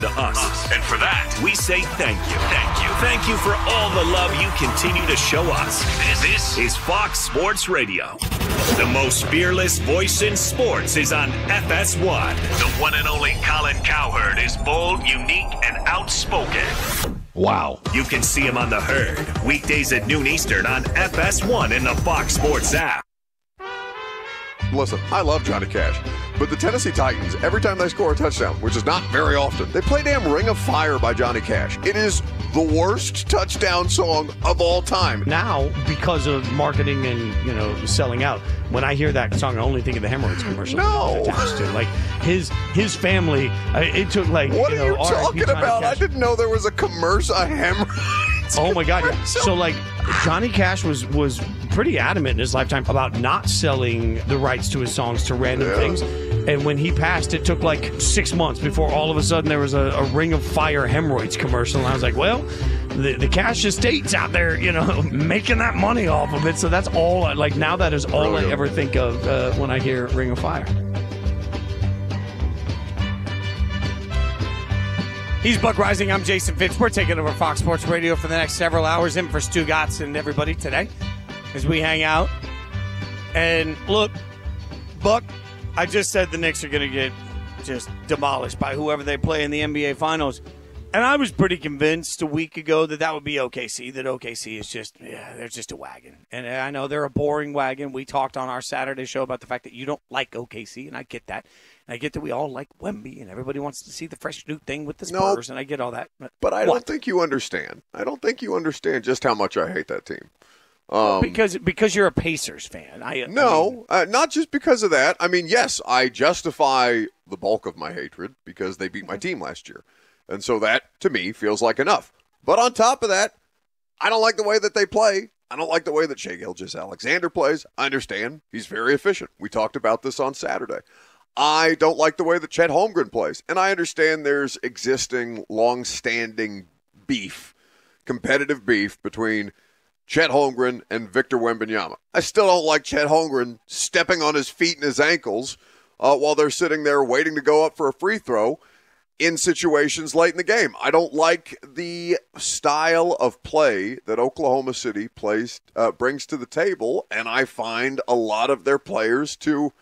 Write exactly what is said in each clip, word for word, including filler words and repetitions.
to us. And for that, we say thank you. Thank you. Thank you for all the love you continue to show us. This, this is Fox Sports Radio. The most fearless voice in sports is on F S one. The one and only Colin Cowherd is bold, unique, and outspoken. Wow. You can see him on The Herd, weekdays at noon Eastern on F S one in the Fox Sports app. Listen, I love Johnny Cash, but the Tennessee Titans, every time they score a touchdown, which is not very often, they play damn Ring of Fire by Johnny Cash. It is the worst touchdown song of all time. Now, because of marketing and, you know, selling out, when I hear that song, I only think of the hemorrhoids commercial. No. Attached to. Like, his his family, uh, it took like, What you are know, you talking about? I didn't know there was a commercial, a hemorrhoids Oh, my God. commercial. So, like, Johnny Cash was, was pretty adamant in his lifetime about not selling the rights to his songs to random Yeah. things. And when he passed, it took like six months before all of a sudden there was a, a Ring of Fire hemorrhoids commercial. And I was like, well, the, the Cash estate's out there, you know, making that money off of it. So that's all, I, like, now that is all I ever think of uh, when I hear Ring of Fire. He's Buck Rising. I'm Jason Fitz. We're taking over Fox Sports Radio for the next several hours. In for Stu Gatz and everybody today as we hang out. And look, Buck, I just said the Knicks are going to get just demolished by whoever they play in the N B A Finals. And I was pretty convinced a week ago that that would be O K C, that O K C is just, yeah, they're just a wagon. And I know they're a boring wagon. We talked on our Saturday show about the fact that you don't like O K C, and I get that. And I get that we all like Wemby, and everybody wants to see the fresh new thing with the Spurs, No, and I get all that. But, But I what? don't think you understand. I don't think you understand just how much I hate that team. Um, because because you're a Pacers fan. I No, I mean, uh, not just because of that. I mean, yes, I justify the bulk of my hatred because they beat my team last year. And so that, to me, feels like enough. But on top of that, I don't like the way that they play. I don't like the way that Shai Gilgeous-Alexander plays. I understand. He's very efficient. We talked about this on Saturday. I don't like the way that Chet Holmgren plays. And I understand there's existing, long-standing beef, competitive beef between Chet Holmgren and Victor Wembanyama. I still don't like Chet Holmgren stepping on his feet and his ankles uh, while they're sitting there waiting to go up for a free throw in situations late in the game. I don't like the style of play that Oklahoma City plays uh, brings to the table, and I find a lot of their players to,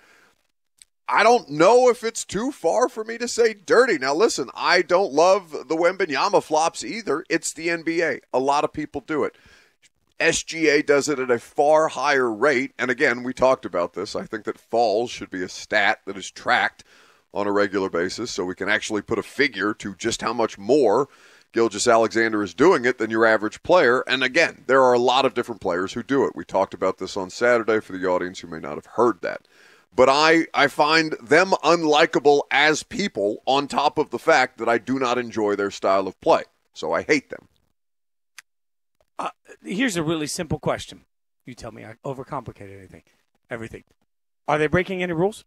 I don't know if it's too far for me to say dirty. Now, listen, I don't love the Wembanyama flops either. It's the N B A. A lot of people do it. S G A does it at a far higher rate, and again, we talked about this. I think that falls should be a stat that is tracked on a regular basis so we can actually put a figure to just how much more Gilgeous-Alexander is doing it than your average player. And again, there are a lot of different players who do it. We talked about this on Saturday for the audience who may not have heard that. But I, I find them unlikable as people on top of the fact that I do not enjoy their style of play. So I hate them. Uh, here's a really simple question. You tell me I overcomplicated anything. Everything. Are they breaking any rules?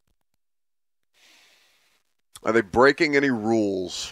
Are they breaking any rules?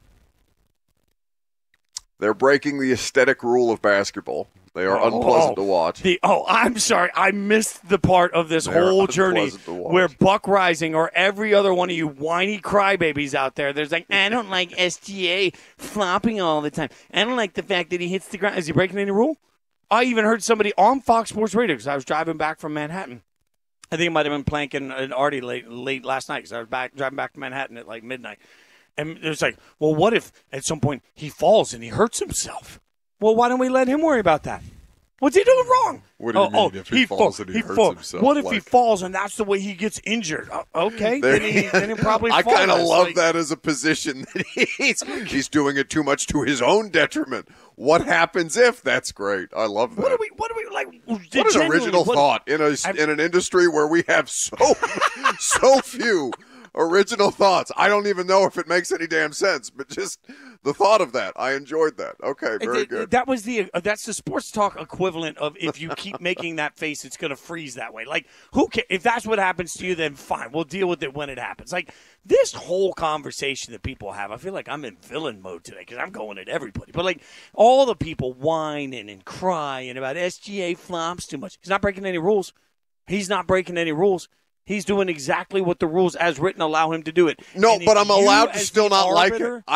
They're breaking the aesthetic rule of basketball. They are Oh, unpleasant oh, to watch. The oh, I'm sorry. I missed the part of this They're whole journey unpleasant to watch. where Buck Rising or every other one of you whiny crybabies out there, there's like, I don't like S G A flopping all the time. I don't like the fact that he hits the ground. Is he breaking any rule? I even heard somebody on Fox Sports Radio because I was driving back from Manhattan. I think it might have been Plank and, and Artie late, late last night because I was back driving back to Manhattan at like midnight. And it was like, well, what if at some point he falls and he hurts himself? Well, why don't we let him worry about that? What's he doing wrong? What do you oh, mean oh, if he falls and he hurts fall- himself? What if he Like- falls and that's the way he gets injured? Uh, okay, There- then he, then he probably I falls. kind of love Like, that as a position that he's he's doing it too much to his own detriment. What happens if? That's great. I love that. What are we? What are we like? What an genuinely, original what- thought in a I'm- in an industry where we have so so few original thoughts. I don't even know if it makes any damn sense, but just the thought of that, I enjoyed that. Okay, very Th- good. That was the uh, that's the sports talk equivalent of if you keep making that face, it's going to freeze that way. Like, who ca- if that's what happens to you, then fine, we'll deal with it when it happens. Like this whole conversation that people have, I feel like I'm in villain mode today because I'm going at everybody. But like all the people whining and crying about S G A flops too much. He's not breaking any rules. He's not breaking any rules. He's doing exactly what the rules as written allow him to do it. No, And but if I'm you, allowed to as still the not like arbiter- it.